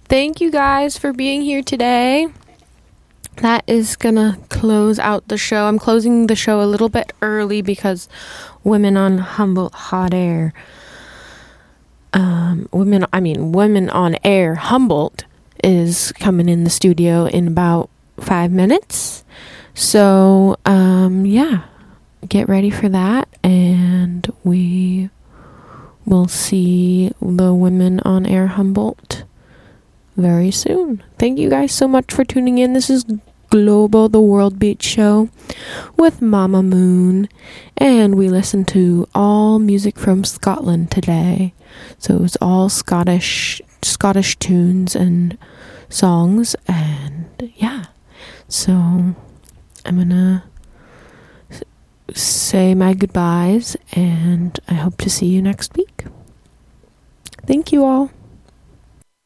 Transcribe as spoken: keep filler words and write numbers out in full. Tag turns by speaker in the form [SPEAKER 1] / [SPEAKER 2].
[SPEAKER 1] thank you guys for being here today. That is gonna close out the show. I'm closing the show a little bit early because Women on Humboldt Hot Air, um, women, I mean, Women on Air Humboldt is coming in the studio in about five minutes. So, um, yeah, get ready for that, and we will see the Women on Air Humboldt very soon. Thank you guys so much for tuning in. This is Global, the World Beat Show with Mama Moon, and we listened to all music from Scotland today. So it was all Scottish Scottish tunes and songs, and yeah. So I'm gonna say my goodbyes, and I hope to see you next week. Thank you all.